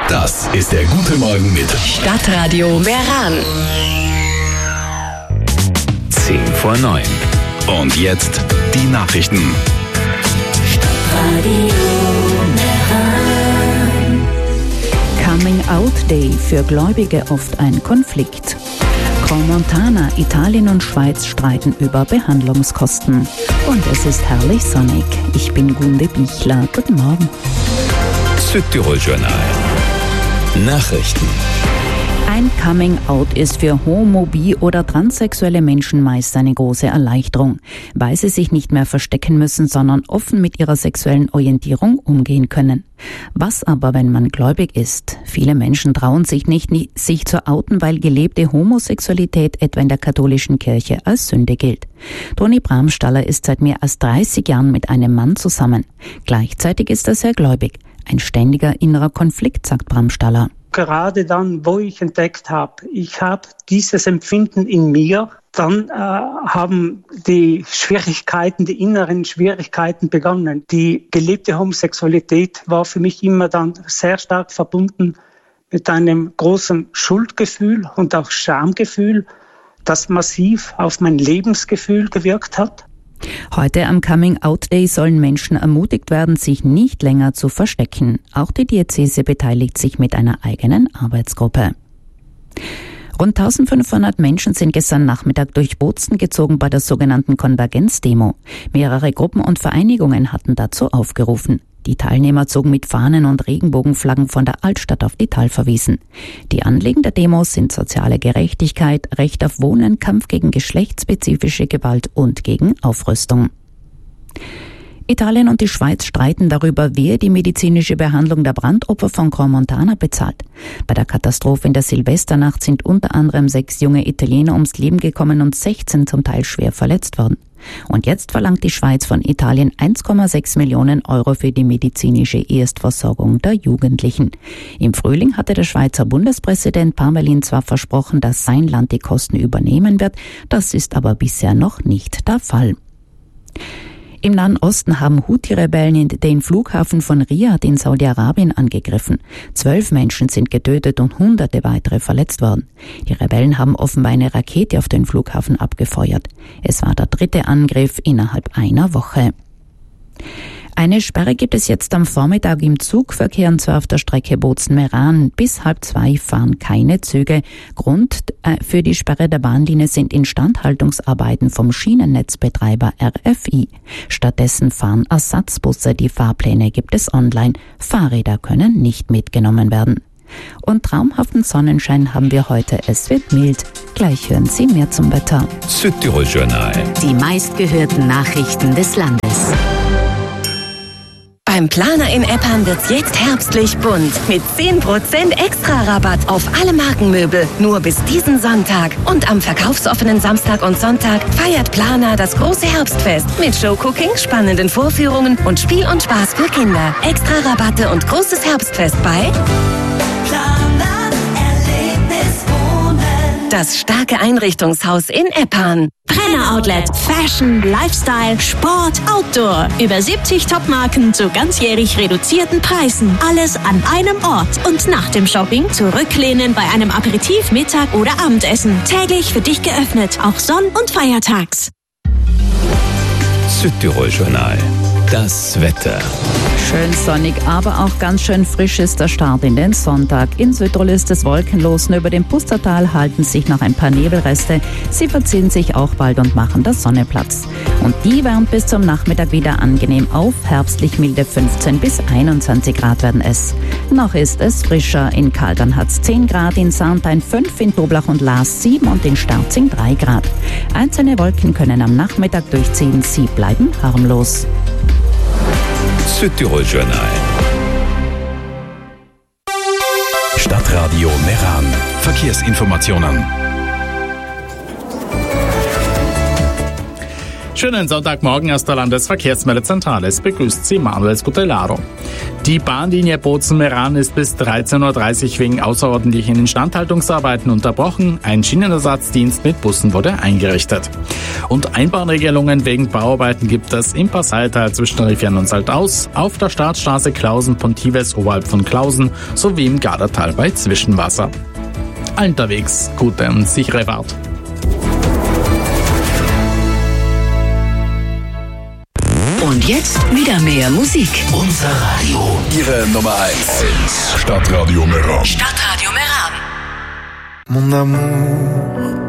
Das ist der Gute Morgen mit Stadtradio Meran. 8:10. Und jetzt die Nachrichten. Coming Out Day, für Gläubige oft ein Konflikt. Crans-Montana, Italien und Schweiz streiten über Behandlungskosten. Und es ist herrlich sonnig. Ich bin Gunde Bichler. Guten Morgen. Südtirol-Journal. Nachrichten. Ein Coming-out ist für homo-, bi- oder transsexuelle Menschen meist eine große Erleichterung, weil sie sich nicht mehr verstecken müssen, sondern offen mit ihrer sexuellen Orientierung umgehen können. Was aber, wenn man gläubig ist? Viele Menschen trauen sich nicht, sich zu outen, weil gelebte Homosexualität etwa in der katholischen Kirche als Sünde gilt. Toni Bramstaller ist seit mehr als 30 Jahren mit einem Mann zusammen. Gleichzeitig ist er sehr gläubig. Ein ständiger innerer Konflikt, sagt Bramstaller. Gerade dann, wo ich entdeckt habe, ich habe dieses Empfinden in mir, dann haben die Schwierigkeiten, die inneren Schwierigkeiten begonnen. Die gelebte Homosexualität war für mich immer dann sehr stark verbunden mit einem großen Schuldgefühl und auch Schamgefühl, das massiv auf mein Lebensgefühl gewirkt hat. Heute am Coming-out-Day sollen Menschen ermutigt werden, sich nicht länger zu verstecken. Auch die Diözese beteiligt sich mit einer eigenen Arbeitsgruppe. Rund 1500 Menschen sind gestern Nachmittag durch Bozen gezogen bei der sogenannten Konvergenz-Demo. Mehrere Gruppen und Vereinigungen hatten dazu aufgerufen. Die Teilnehmer zogen mit Fahnen und Regenbogenflaggen von der Altstadt auf die Talverwiesen. Die Anliegen der Demos sind soziale Gerechtigkeit, Recht auf Wohnen, Kampf gegen geschlechtsspezifische Gewalt und gegen Aufrüstung. Italien und die Schweiz streiten darüber, wer die medizinische Behandlung der Brandopfer von Crans-Montana bezahlt. Bei der Katastrophe in der Silvesternacht sind unter anderem 6 junge Italiener ums Leben gekommen und 16 zum Teil schwer verletzt worden. Und jetzt verlangt die Schweiz von Italien 1,6 Millionen Euro für die medizinische Erstversorgung der Jugendlichen. Im Frühling hatte der Schweizer Bundespräsident Parmelin zwar versprochen, dass sein Land die Kosten übernehmen wird, das ist aber bisher noch nicht der Fall. Im Nahen Osten haben Houthi-Rebellen den Flughafen von Riyadh in Saudi-Arabien angegriffen. 12 Menschen sind getötet und Hunderte weitere verletzt worden. Die Rebellen haben offenbar eine Rakete auf den Flughafen abgefeuert. Es war der 3. Angriff innerhalb einer Woche. Eine Sperre gibt es jetzt am Vormittag im Zugverkehr, und zwar auf der Strecke Bozen-Meran. Bis 1:30 fahren keine Züge. Grund für die Sperre der Bahnlinie sind Instandhaltungsarbeiten vom Schienennetzbetreiber RFI. Stattdessen fahren Ersatzbusse. Die Fahrpläne gibt es online. Fahrräder können nicht mitgenommen werden. Und traumhaften Sonnenschein haben wir heute. Es wird mild. Gleich hören Sie mehr zum Wetter. Südtirol-Journal. Die meistgehörten Nachrichten des Landes. Beim Planer in Eppan wird's jetzt herbstlich bunt. Mit 10% Extra-Rabatt auf alle Markenmöbel. Nur bis diesen Sonntag. Und am verkaufsoffenen Samstag und Sonntag feiert Planer das große Herbstfest. Mit Showcooking, spannenden Vorführungen und Spiel und Spaß für Kinder. Extra-Rabatte und großes Herbstfest bei Planer Erlebnis Wohnen. Das starke Einrichtungshaus in Eppan. Brenner Outlet. Fashion, Lifestyle, Sport, Outdoor. Über 70 Topmarken zu ganzjährig reduzierten Preisen. Alles an einem Ort. Und nach dem Shopping zurücklehnen bei einem Aperitif, Mittag oder Abendessen. Täglich für dich geöffnet. Auch Sonn- und Feiertags. Südtirol-Journal. Das Wetter. Schön sonnig, aber auch ganz schön frisch ist der Start in den Sonntag. In Südtirol ist es wolkenlos, nur über dem Pustertal halten sich noch ein paar Nebelreste. Sie verziehen sich auch bald und machen der Sonne Platz. Und die wärmt bis zum Nachmittag wieder angenehm auf. Herbstlich milde 15 bis 21 Grad werden es. Noch ist es frischer. In Kaldern hat's 10 Grad, in Sarntein 5, in Toblach und Laas 7 und in Starzing 3 Grad. Einzelne Wolken können am Nachmittag durchziehen, sie bleiben harmlos. Südtirol-Journal. Stadtradio Meran. Verkehrsinformationen. Schönen Sonntagmorgen aus der Landesverkehrsmeldezentrale. Es begrüßt Sie Manuel Scutellaro. Die Bahnlinie Bozen-Meran ist bis 13.30 Uhr wegen außerordentlichen Instandhaltungsarbeiten unterbrochen. Ein Schienenersatzdienst mit Bussen wurde eingerichtet. Und Einbahnregelungen wegen Bauarbeiten gibt es im Passaital zwischen Riffian und Saltaus, auf der Startstraße Klausen-Pontives oberhalb von Klausen sowie im Gardertal bei Zwischenwasser. Unterwegs gute und sichere Fahrt. Und jetzt wieder mehr Musik. Unser Radio. Ihre Nummer 1. Stadtradio Meran. Stadtradio Meran. Mon amour,